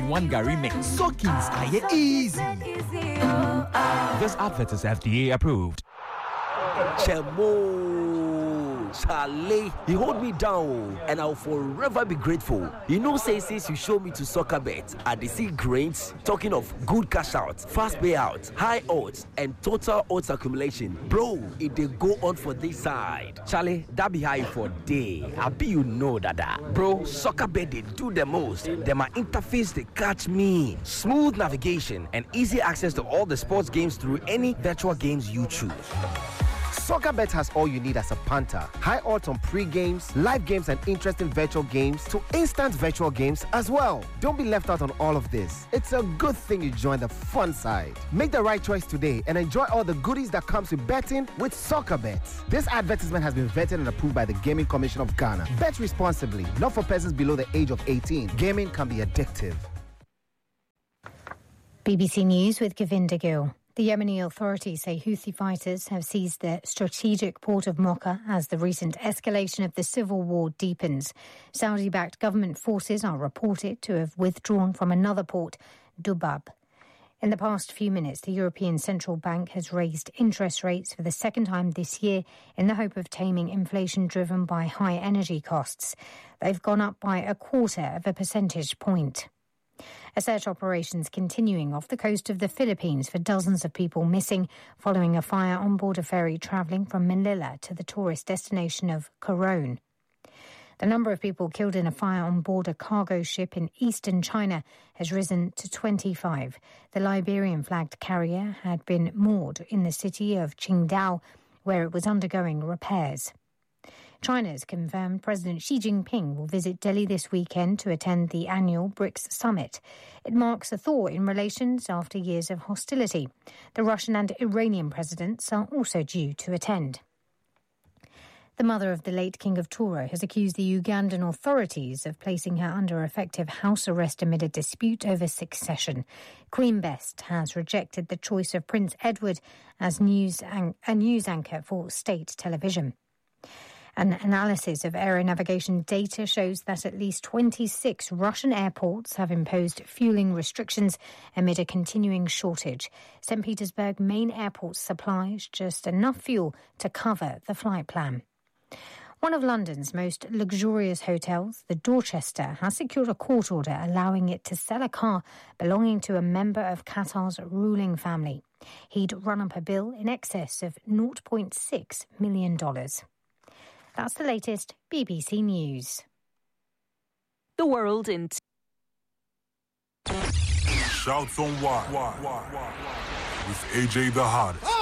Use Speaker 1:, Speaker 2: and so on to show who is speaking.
Speaker 1: 3-in-1 Gary mix. Soakings are easy. This advert is FDA approved.
Speaker 2: Chemo, Charlie, you hold me down, and I'll forever be grateful. You know, since you show me to soccer bet, I see grains. Talking of good cash out, fast payout, high odds, and total odds accumulation, bro. If they go on for this side, Charlie, that be high for day. I be you know that, bro. Soccer bet they do the most. Them my interface they catch me. Smooth navigation and easy access to all the sports games through any virtual games you choose.
Speaker 3: SoccerBet has all you need as a punter. High odds on pre-games, live games, and interesting virtual games to instant virtual games as well. Don't be left out on all of this. It's a good thing you join the fun side. Make the right choice today and enjoy all the goodies that comes with betting with SoccerBet. This advertisement has been vetted and approved by the Gaming Commission of Ghana. Bet responsibly, not for persons below the age of 18. Gaming can be addictive.
Speaker 4: BBC News with Govinda Gill. The Yemeni authorities say Houthi fighters have seized the strategic port of Mocha as the recent escalation of the civil war deepens. Saudi-backed government forces are reported to have withdrawn from another port, Dubab. In the past few minutes, the European Central Bank has raised interest rates for the second time this year in the hope of taming inflation driven by high energy costs. They've gone up by 0.25 percentage point. A search operations continuing off the coast of the Philippines for dozens of people missing following a fire on board a ferry travelling from Manila to the tourist destination of Coron. The number of people killed in a fire on board a cargo ship in eastern China has risen to 25. The Liberian-flagged carrier had been moored in the city of Qingdao, where it was undergoing repairs. China has confirmed President Xi Jinping will visit Delhi this weekend to attend the annual BRICS summit. It marks a thaw in relations after years of hostility. The Russian and Iranian presidents are also due to attend. The mother of the late King of Toro has accused the Ugandan authorities of placing her under effective house arrest amid a dispute over succession. Queen Best has rejected the choice of Prince Edward as a news anchor for state television. An analysis of aeronavigation data shows that at least 26 Russian airports have imposed fueling restrictions amid a continuing shortage. St. Petersburg main airport supplies just enough fuel to cover the flight plan. One of London's most luxurious hotels, the Dorchester, has secured a court order allowing it to sell a car belonging to a member of Qatar's ruling family. He'd run up a bill in excess of $0.6 million. That's the latest BBC News.
Speaker 5: The world in...
Speaker 6: Shouts on why. With AJ the Hottest.